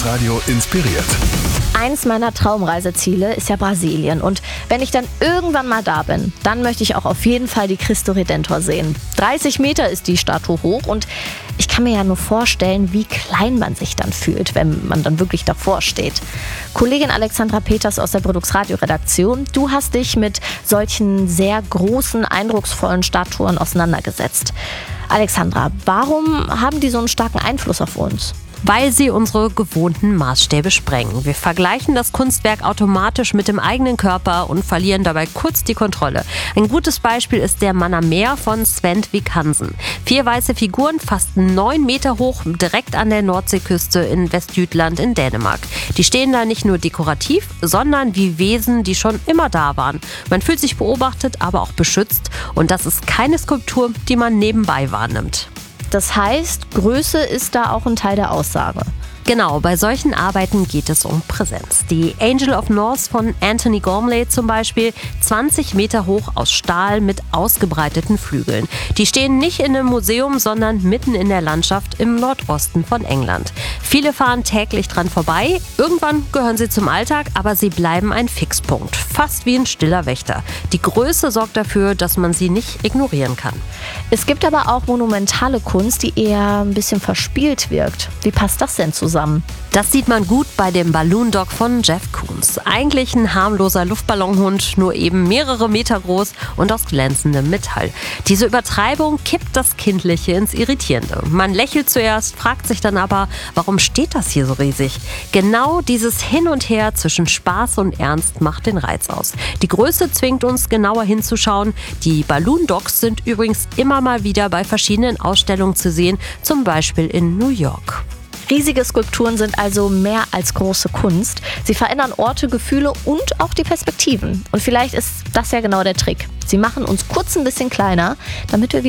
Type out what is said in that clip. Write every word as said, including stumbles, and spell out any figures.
Bildungsradio inspiriert. Eins meiner Traumreiseziele ist ja Brasilien. Und wenn ich dann irgendwann mal da bin, dann möchte ich auch auf jeden Fall die Cristo Redentor sehen. dreißig Meter ist die Statue hoch und ich kann mir ja nur vorstellen, wie klein man sich dann fühlt, wenn man dann wirklich davor steht. Kollegin Alexandra Peters aus der Bildungsradio-Redaktion, du hast dich mit solchen sehr großen, eindrucksvollen Statuen auseinandergesetzt. Alexandra, warum haben die so einen starken Einfluss auf uns? Weil sie unsere gewohnten Maßstäbe sprengen. Wir vergleichen das Kunstwerk automatisch mit dem eigenen Körper und verlieren dabei kurz die Kontrolle. Ein gutes Beispiel ist der Mann am Meer von Sven Vik Hansen. Vier weiße Figuren, fast neun Meter hoch, direkt an der Nordseeküste in Westjütland in Dänemark. Die stehen da nicht nur dekorativ, sondern wie Wesen, die schon immer da waren. Man fühlt sich beobachtet, aber auch beschützt. Und das ist keine Skulptur, die man nebenbei wahrnimmt. Das heißt, Größe ist da auch ein Teil der Aussage. Genau, bei solchen Arbeiten geht es um Präsenz. Die Angel of North von Anthony Gormley zum Beispiel, zwanzig Meter hoch aus Stahl mit ausgebreiteten Flügeln. Die stehen nicht in einem Museum, sondern mitten in der Landschaft im Nordosten von England. Viele fahren täglich dran vorbei. Irgendwann gehören sie zum Alltag, aber sie bleiben ein Fixpunkt. Fast wie ein stiller Wächter. Die Größe sorgt dafür, dass man sie nicht ignorieren kann. Es gibt aber auch monumentale Kunst, die eher ein bisschen verspielt wirkt. Wie passt das denn zusammen? Das sieht man gut bei dem Balloon Dog von Jeff Koons. Eigentlich ein harmloser Luftballonhund, nur eben mehrere Meter groß und aus glänzendem Metall. Diese Übertreibung kippt das Kindliche ins Irritierende. Man lächelt zuerst, fragt sich dann aber, warum steht das hier so riesig? Genau dieses Hin und Her zwischen Spaß und Ernst macht den Reiz aus. Die Größe zwingt uns, genauer hinzuschauen. Die Balloon Dogs sind übrigens immer mal wieder bei verschiedenen Ausstellungen zu sehen, zum Beispiel in New York. Riesige Skulpturen sind also mehr als große Kunst. Sie verändern Orte, Gefühle und auch die Perspektiven. Und vielleicht ist das ja genau der Trick. Sie machen uns kurz ein bisschen kleiner, damit wir